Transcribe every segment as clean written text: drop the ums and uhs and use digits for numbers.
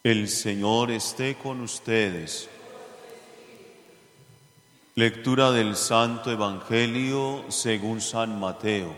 El Señor esté con ustedes. Lectura del Santo Evangelio según San Mateo.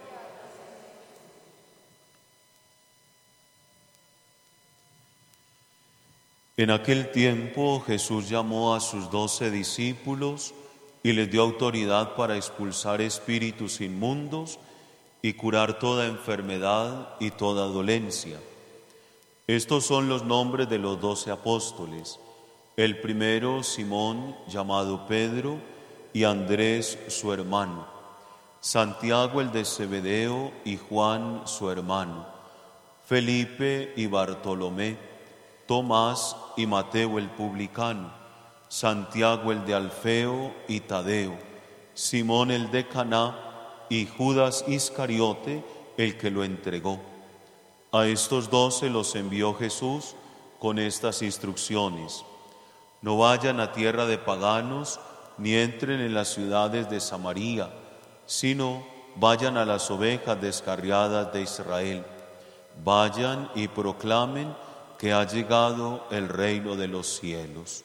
En aquel tiempo Jesús llamó a sus 12 discípulos y les dio autoridad para expulsar espíritus inmundos y curar toda enfermedad y toda dolencia. Estos son los nombres de los 12 apóstoles. El primero, Simón, llamado Pedro, y Andrés, su hermano. Santiago, el de Zebedeo, y Juan, su hermano. Felipe y Bartolomé. Tomás y Mateo, el publicano. Santiago, el de Alfeo, y Tadeo. Simón, el de Caná, y Judas Iscariote, el que lo entregó. A estos 12 los envió Jesús con estas instrucciones: no vayan a tierra de paganos, ni entren en las ciudades de Samaria, sino vayan a las ovejas descarriadas de Israel. Vayan y proclamen que ha llegado el reino de los cielos.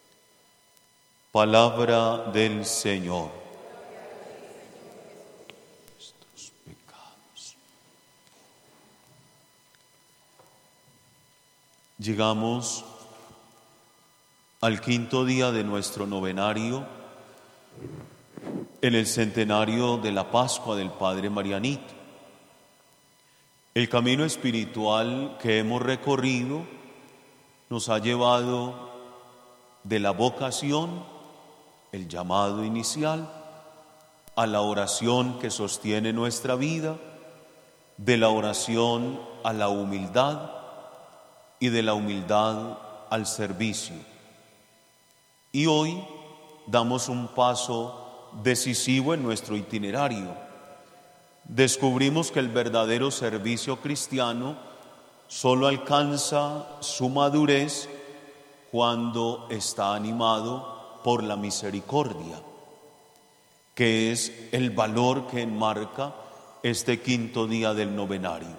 Palabra del Señor. Llegamos al quinto día de nuestro novenario en el centenario de la Pascua del Padre Marianito. El camino espiritual que hemos recorrido nos ha llevado de la vocación, el llamado inicial, a la oración que sostiene nuestra vida, de la oración a la humildad, y de la humildad al servicio. Y hoy damos un paso decisivo en nuestro itinerario. Descubrimos que el verdadero servicio cristiano solo alcanza su madurez cuando está animado por la misericordia, que es el valor que enmarca este quinto día del novenario.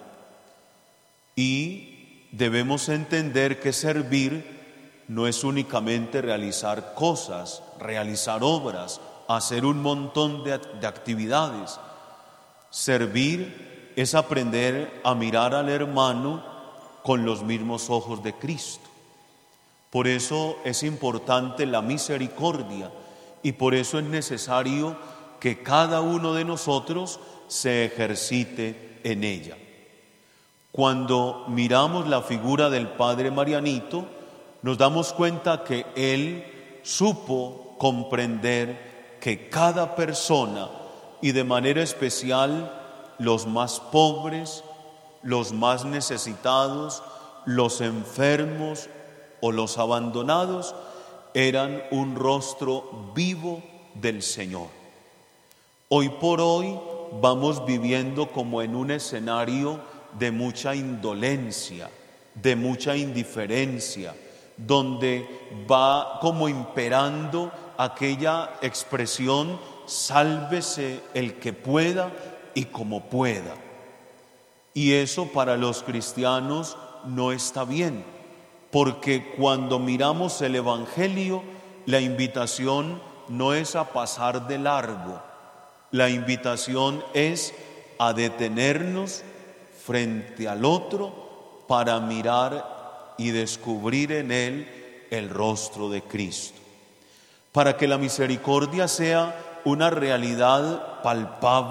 Y debemos entender que servir no es únicamente realizar cosas, realizar obras, hacer un montón de actividades. Servir es aprender a mirar al hermano con los mismos ojos de Cristo. Por eso es importante la misericordia y por eso es necesario que cada uno de nosotros se ejercite en ella. Cuando miramos la figura del Padre Marianito, nos damos cuenta que él supo comprender que cada persona, y de manera especial los más pobres, los más necesitados, los enfermos o los abandonados, eran un rostro vivo del Señor. Hoy por hoy vamos viviendo como en un escenario de mucha indolencia, de mucha indiferencia, donde va como imperando aquella expresión: sálvese el que pueda y como pueda. Y eso para los cristianos no está bien, porque cuando miramos el Evangelio, la invitación no es a pasar de largo, la invitación es a detenernos frente al otro para mirar y descubrir en él el rostro de Cristo. Para que la misericordia sea una realidad palpable